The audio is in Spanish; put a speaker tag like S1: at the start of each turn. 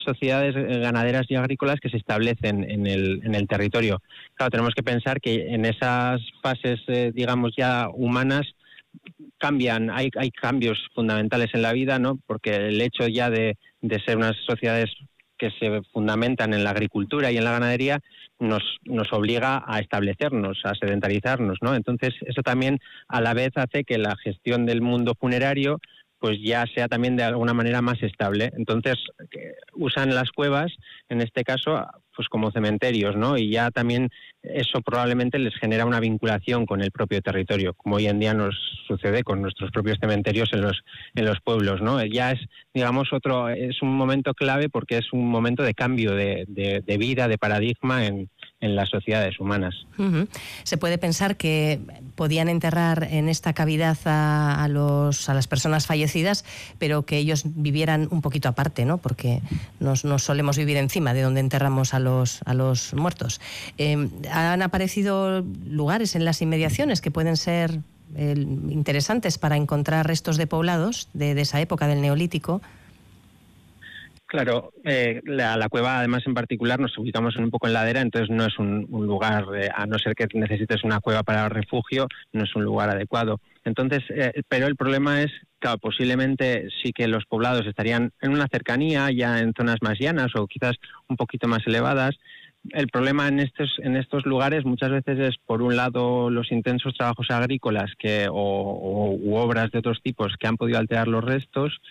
S1: sociedades ganaderas y agrícolas que se establecen en el territorio. Claro, tenemos que pensar que en esas fases, digamos, ya humanas, hay cambios fundamentales en la vida, ¿no? Porque el hecho ya de ser unas sociedades que se fundamentan en la agricultura y en la ganadería nos obliga a establecernos, a sedentarizarnos, ¿no? Entonces, eso también a la vez hace que la gestión del mundo funerario pues ya sea también de alguna manera más estable. Entonces, usan las cuevas, en este caso, pues como cementerios, ¿no? Y ya también eso probablemente les genera una vinculación con el propio territorio, como hoy en día nos sucede con nuestros propios cementerios en los pueblos, ¿no? Ya es, digamos, es un momento clave porque es un momento de cambio de vida, de paradigma en las sociedades humanas.
S2: Uh-huh. Se puede pensar que podían enterrar en esta cavidad a las personas fallecidas, pero que ellos vivieran un poquito aparte, ¿no? Porque nos solemos vivir encima de donde enterramos a los muertos. Han aparecido lugares en las inmediaciones que pueden ser interesantes para encontrar restos de poblados de esa época del Neolítico.
S1: Claro, la cueva además en particular nos ubicamos un poco en ladera, entonces no es un lugar, a no ser que necesites una cueva para refugio, no es un lugar adecuado. Entonces, pero el problema es, claro, posiblemente sí que los poblados estarían en una cercanía, ya en zonas más llanas o quizás un poquito más elevadas. El problema en estos lugares muchas veces es, por un lado, los intensos trabajos agrícolas u obras de otros tipos que han podido alterar los restos,